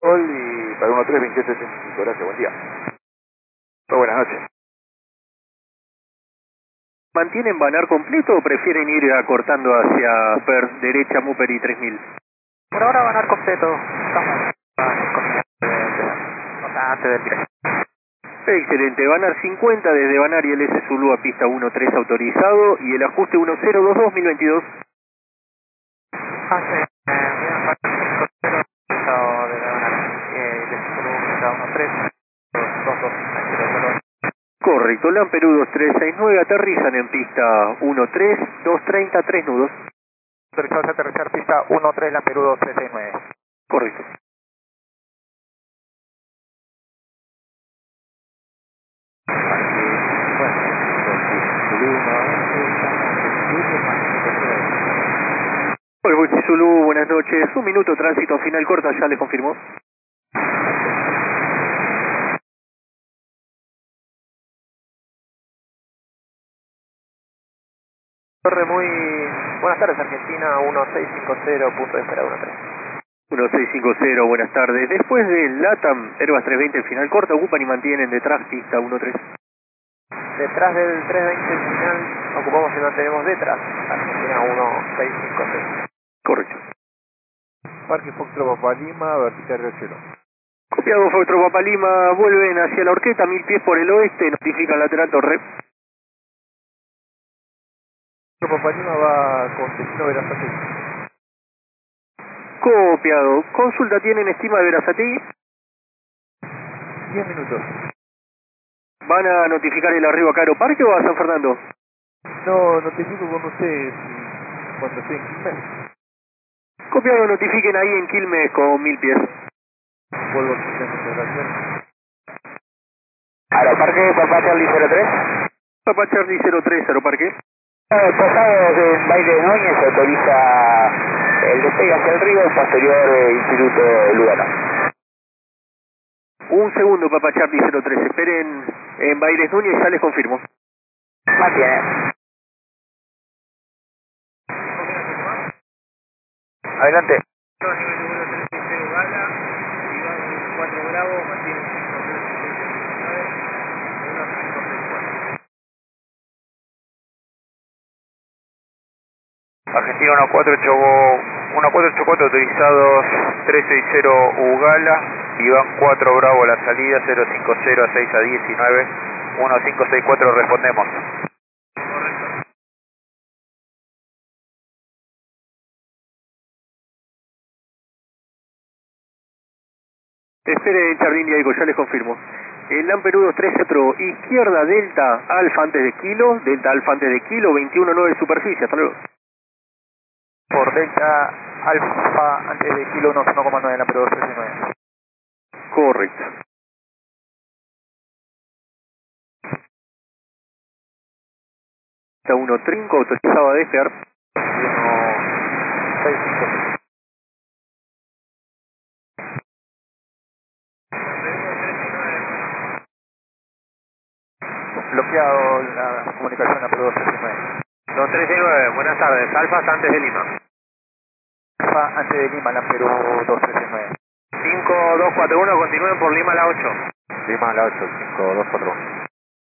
Y para 132865, gracias, buen día. Muy buenas noches. ¿Mantienen banar completo o prefieren ir acortando hacia Muper, derecha Muper y 3000? Por ahora banar completo. Estamos antes del directo. Excelente, banar 50 desde Banar y el S Zulu a pista 13 autorizado y el ajuste 1022-1022. Hace bien, 50 estado de banar. El Zulu 13, 22, Correcto, Lamperú 2369 aterrizan en pista 13, 230, 3 nudos. autorizados a aterrizar pista 13, la Perú 2369. Correcto. Volvo Zulu, buenas noches. Un minuto, tránsito final corta, ya le confirmó. Torre muy... Buenas tardes, Argentina, 1650, punto de espera 13. 1650, buenas tardes. Después del LATAM Airbus 320 final corta, ocupan y mantienen detrás pista 13. Detrás del 320 final, ocupamos y mantenemos detrás, Argentina 1650. Correcto. Parque Foxtrot Papa Lima, vertical Riachuelo. Copiado Foxtrot Papa Lima, vuelven hacia la horqueta, 1000 pies por el oeste, notifican lateral torre. Papa Lima va con destino Verazate. Copiado. Consulta, ¿tienen estima de Verazategui? 10 minutos. ¿Van a notificar el arribo a Caro Parque o a San Fernando? No, notifico con usted cuando esté en Quilmes. Copiado, notifiquen ahí en Quilmes con 1000 pies. Vuelvo a Quilmes, muchas gracias. Aeroparque, Papá Charlie 03. Papa Charlie 03, Aeroparque. Pasados en Baile de Núñez, se autoriza el despegue hacia el río, posterior Instituto Lugano. Un segundo, Papa Charlie 03. Esperen en Baires Núñez, ya les confirmo. Mantiene. Adelante. Argentina 1484 autorizados 360 Ugala, Iván 4 Bravo la salida 050 a 6 a 19, 1564 respondemos. Esperen Jardín Diego, ya les confirmo. El Lamperú 234, izquierda Delta Alfa antes de kilo, Delta Alfa antes de kilo, 219 superficie, hasta luego. Por Delta Alfa antes de kilo 1,9 la Perú 239. Correcto. Delta 135, autorizado a despegar. 165. Bloqueado la comunicación a Perú 239. 239, buenas tardes, Alfa antes de Lima. Alfa antes de Lima, la Perú 239. 5241, continúen por Lima a la 8. Lima a la 8, 5241.